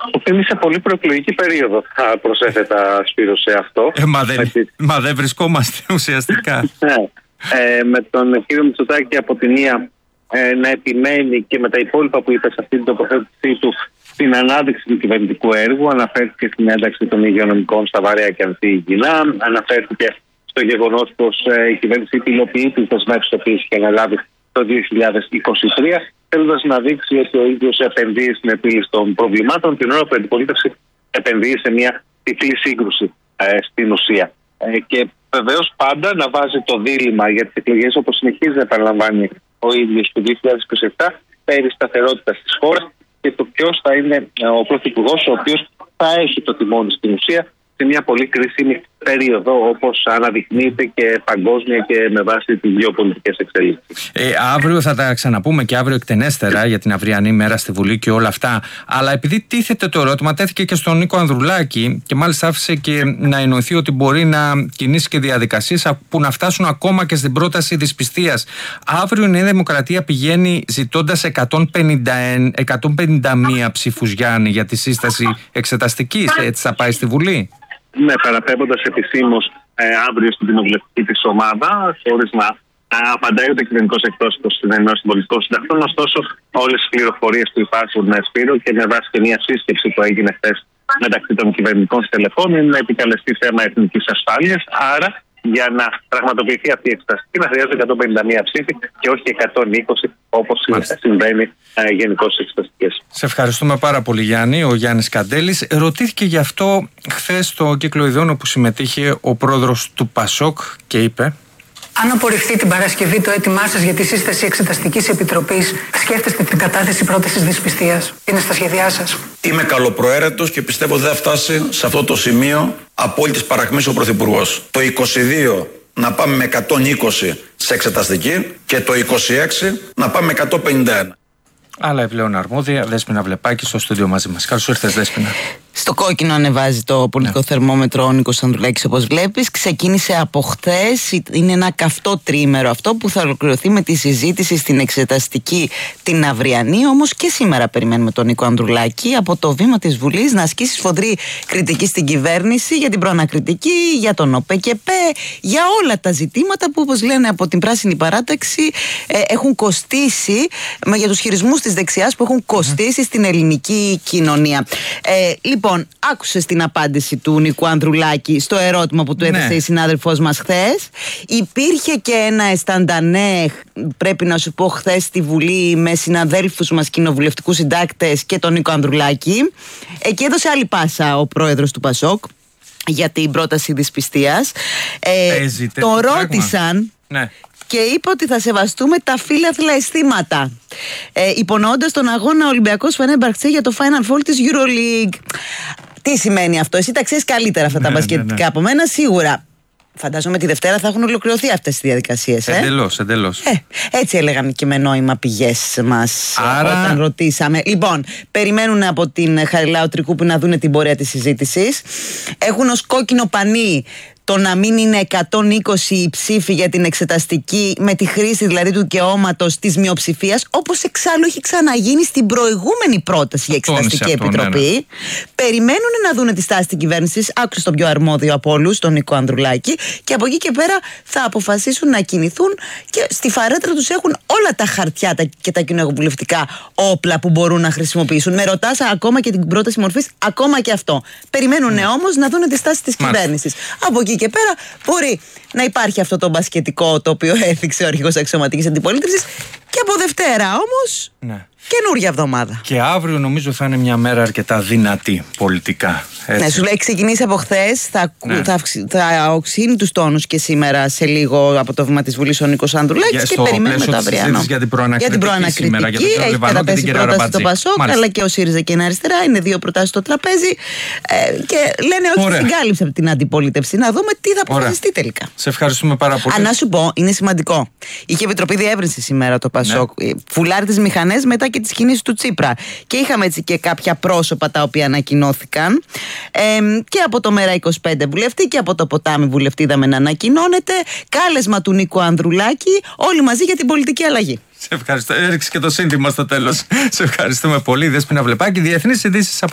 Μου θύμισε πολύ προεκλογική περίοδο, θα προσέθετα, Σπύρο, σε αυτό. Μα δεν βρισκόμαστε ουσιαστικά. Ναι. Με τον κύριο Μητσοτάκη από τη μία να επιμένει και με τα υπόλοιπα που είπε σε αυτή την τοποθέτησή του στην ανάδειξη του κυβερνητικού έργου. Αναφέρθηκε στην ένταξη των υγειονομικών στα βαρέα και ανθυγιεινά. Αναφέρθηκε στο γεγονός πως η κυβέρνηση υλοποιεί τις δεσμεύσεις που είχε αναλάβει το 2023, θέλοντας να δείξει ότι ο ίδιος επενδύει στην επίλυση των προβλημάτων, την ώρα που η αντιπολίτευση επενδύει σε μια τυφλή σύγκρουση στην ουσία. Και βεβαίως πάντα να βάζει το δίλημμα για τις εκλογές, όπως συνεχίζει να επαναλαμβάνει ο ίδιος του 2027, περί σταθερότητας της χώρας και το ποιος θα είναι ο πρωθυπουργός ο οποίος θα έχει το τιμόνι στην ουσία σε μια πολύ κρίσιμη περίοδο, όπως αναδεικνύεται και παγκόσμια και με βάση τις γεωπολιτικές εξελίξεις. Αύριο θα τα ξαναπούμε και αύριο εκτενέστερα για την αυριανή μέρα στη Βουλή και όλα αυτά. Αλλά επειδή τίθεται το ερώτημα, τέθηκε και στον Νίκο Ανδρουλάκη και μάλιστα άφησε και να εννοηθεί ότι μπορεί να κινήσει και διαδικασίες που να φτάσουν ακόμα και στην πρόταση δυσπιστίας. Αύριο η Νέα Δημοκρατία πηγαίνει ζητώντας 151 ψήφους, Γιάννη, για τη σύσταση εξεταστικής. Έτσι θα πάει στη Βουλή. Ναι, παραπέμποντας επισήμως αύριο στην κοινοβουλευτική της ομάδα, χωρίς να απαντάει ούτε ο κυβερνητικός εκπρόσωπος στην Ενώση των Πολιτικών Συντακτών. Ωστόσο, όλες οι πληροφορίες που υπάρχουν, Σπύρο, και με βάση και μια σύσκεψη που έγινε χθες μεταξύ των κυβερνητικών στελεχών, είναι να επικαλεστεί θέμα εθνικής ασφάλειας. Άρα, για να πραγματοποιηθεί αυτή η εξεταστική, να χρειάζεται 151 ψήφοι και όχι 120, όπως συμβαίνει γενικώς στις εξεταστικές. Σε ευχαριστούμε πάρα πολύ, Γιάννη. Ο Γιάννης Καντέλης ρωτήθηκε γι' αυτό χθες στο κύκλο ειδών όπου συμμετείχε ο πρόεδρος του ΠΑΣΟΚ και είπε: αν απορριφθεί την Παρασκευή το αίτημά σας για τη σύσταση εξεταστικής επιτροπής, σκέφτεστε την κατάθεση πρότασης δυσπιστίας? Είναι στα σχέδιά σας? Είμαι καλοπροαίρετος και πιστεύω δεν θα φτάσει σε αυτό το σημείο απόλυτης παρακμής ο Πρωθυπουργός. Το 22 να πάμε με 120 σε εξεταστική και το 26 να πάμε με 151. Άλλα επιπλέον αρμόδια, Δέσποινα Βλεπάκη στο στούντιο μαζί μας. Καλώς ήρθες, Δέσποινα. Στο κόκκινο ανεβάζει το πολιτικό θερμόμετρο ο Νίκος Ανδρουλάκης, όπως βλέπεις. Ξεκίνησε από χθες. Είναι ένα καυτό τριήμερο αυτό που θα ολοκληρωθεί με τη συζήτηση στην εξεταστική την αυριανή. Όμως και σήμερα περιμένουμε τον Νίκο Ανδρουλάκη από το βήμα της Βουλής να ασκήσει σφοδρή κριτική στην κυβέρνηση για την προανακριτική, για τον ΟΠΕΚΕΠΕ, για όλα τα ζητήματα που, όπως λένε από την Πράσινη Παράταξη, έχουν κοστίσει, για τους χειρισμούς της δεξιάς που έχουν κοστίσει στην ελληνική κοινωνία. Λοιπόν, άκουσες την απάντηση του Νίκου Ανδρουλάκη στο ερώτημα που του έθεσε η συνάδελφός μας χθες. Υπήρχε και ένα αισθαντανέ, πρέπει να σου πω, χθες στη Βουλή με συναδέλφους μας κοινοβουλευτικούς συντάκτες και τον Νίκο Ανδρουλάκη. Εκεί έδωσε άλλη πάσα ο πρόεδρος του ΠΑΣΟΚ για την πρόταση δυσπιστίας. Το ρώτησαν. Ναι. Και είπε ότι θα σεβαστούμε τα φύλαθλα αισθήματα, υπονοώντας τον αγώνα Ολυμπιακός Φενέρμπαχτσε για το Final Four της EuroLeague. Τι σημαίνει αυτό? Εσύ τα ξέρεις καλύτερα αυτά τα μπασκετικά από μένα, σίγουρα. Φαντάζομαι τη Δευτέρα θα έχουν ολοκληρωθεί αυτές οι διαδικασίες. Εντελώς. Έτσι έλεγαν και με νόημα πηγές μας όταν ρωτήσαμε. Λοιπόν, περιμένουν από την Χαριλάου Τρικούπη να δούνε την πορεία της συζήτησης. Έχουν ως κόκκινο πανί το να μην είναι 120 οι ψήφοι για την εξεταστική, με τη χρήση δηλαδή του δικαιώματος της μειοψηφίας, όπως εξάλλου έχει ξαναγίνει στην προηγούμενη πρόταση για εξεταστική επιτροπή. Ναι. Περιμένουν να δούνε τη στάση της κυβέρνησης. Άκουσε τον πιο αρμόδιο από όλους, τον Νίκο Ανδρουλάκη, και από εκεί και πέρα θα αποφασίσουν να κινηθούν και στη φαρέτρα τους έχουν όλα τα χαρτιά και τα κοινοβουλευτικά όπλα που μπορούν να χρησιμοποιήσουν. Με ρωτάς ακόμα και την πρόταση μορφής, ακόμα και αυτό. Περιμένουν όμως να δούνε τη στάση της κυβέρνησης. Από εκεί και πέρα μπορεί να υπάρχει αυτό το μπασκετικό το οποίο έθιξε ο αρχηγός αξιωματικής αντιπολίτευσης, και από Δευτέρα όμως καινούργια εβδομάδα. Και αύριο νομίζω θα είναι μια μέρα αρκετά δυνατή πολιτικά. Έτσι. Ναι, σου λέει ξεκινήσει από χθες, θα οξύνει τους τόνους και σήμερα σε λίγο από το βήμα της Βουλής ο Νίκος Ανδρουλάκης και περιμένουμε το αυριανό. Για την προανακριτική σήμερα, για έχει καταπέσει πρόταση στο ΠΑΣΟΚ, αλλά και ο ΣΥΡΙΖΑ και η Νέα Αριστερά. Είναι δύο προτάσεις στο τραπέζι και λένε όχι στην κάλυψη από την αντιπολίτευση. Να δούμε τι θα αποφασιστεί τελικά. Σε ευχαριστούμε πάρα πολύ. Να σου πω, είναι σημαντικό. Είχε Επιτροπή Διεύρυνση σήμερα το ΠΑΣΟΚ. Φουλάρει τις μηχανές μετά και τις κινήσεις του Τσίπρα. Και είχαμε έτσι και κάποια πρόσωπα τα οποία ανακοινώθηκαν. Και από το ΜΕΡΑ25 βουλευτή και από το Ποτάμι βουλευτή είδαμε να ανακοινώνεται. Κάλεσμα του Νίκου Ανδρουλάκη, όλοι μαζί για την πολιτική αλλαγή. Σε ευχαριστώ. Έριξε και το σύνθημα στο τέλος. Σε ευχαριστούμε πολύ, Δέσποινα Βλεπάκη. Διεθνείς ειδήσεις από